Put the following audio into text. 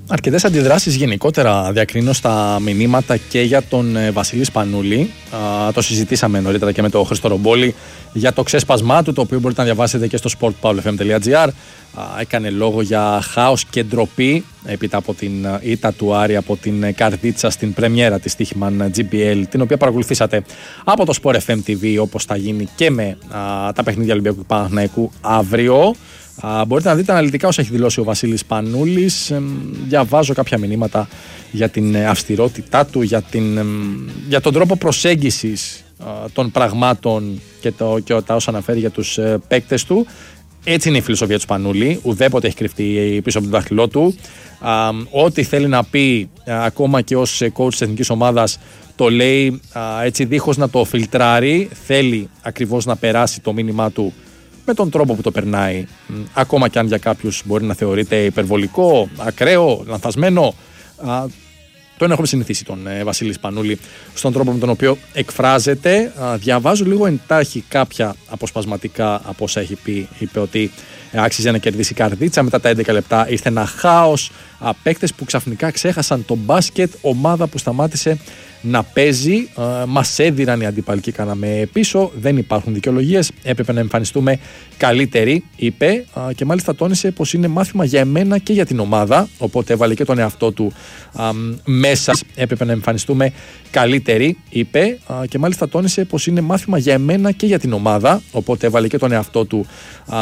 αρκετές αντιδράσεις γενικότερα διακρίνω στα μηνύματα και για τον Βασίλη Σπανούλη. Το συζητήσαμε νωρίτερα και με τον Χρήστο Ρομπόλη για το ξέσπασμά του, το οποίο μπορείτε να διαβάσετε και στο sportpavlefm.gr. Έκανε λόγο για χάος και ντροπή έπειτα από την ήττα του Άρη από την Καρδίτσα στην πρεμιέρα της Στοίχημαν GBL, την οποία παρακολουθήσατε από το Sport FM TV, όπως θα γίνει και με τα παιχνίδια Ολυμπιακού και Παναθηναϊκού αύριο. Μπορείτε να δείτε αναλυτικά όσα έχει δηλώσει ο Βασίλης Σπανούλης. Διαβάζω κάποια μηνύματα για την αυστηρότητά του, για τον τρόπο προσέγγισης των πραγμάτων και τα όσα αναφέρει για τους παίκτες του. Έτσι είναι η φιλοσοφία του Σπανούλη. Ουδέποτε έχει κρυφτεί πίσω από τον δάχτυλό του. Ό,τι θέλει να πει, ακόμα και ως coach της εθνικής ομάδας, το λέει έτσι δίχως να το φιλτράρει. Θέλει ακριβώς να περάσει το μήνυμά του με τον τρόπο που το περνάει, ακόμα και αν για κάποιους μπορεί να θεωρείται υπερβολικό, ακραίο, λανθασμένο. Τον έχουμε συνηθίσει τον Βασίλη Σπανούλη στον τρόπο με τον οποίο εκφράζεται. Διαβάζω λίγο εντάχει κάποια αποσπασματικά από όσα έχει πει. Είπε ότι άξιζε να κερδίσει η Καρδίτσα. Μετά τα 11 λεπτά ήρθε ένα χάος. Παίκτες που ξαφνικά ξέχασαν το μπάσκετ. Ομάδα που σταμάτησε να παίζει. Μας έδιραν οι αντίπαλοι και κάναμε πίσω. Δεν υπάρχουν δικαιολογίες. Έπρεπε να εμφανιστούμε καλύτεροι, είπε. Και μάλιστα τόνισε πως είναι μάθημα για εμένα και για την ομάδα. Οπότε έβαλε και τον εαυτό του μέσα. Έπρεπε να εμφανιστούμε καλύτεροι, είπε. Και μάλιστα τόνισε πως είναι μάθημα για εμένα και για την ομάδα. Οπότε έβαλε και τον εαυτό του